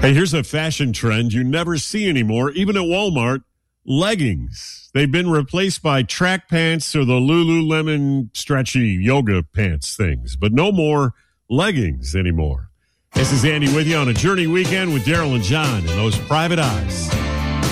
Hey, here's a fashion trend you never see anymore, even at Walmart. Leggings. They've been replaced by track pants or the Lululemon stretchy yoga pants things, but no more leggings anymore. This is Andy with you on a Journey Weekend with Daryl and John and those private eyes.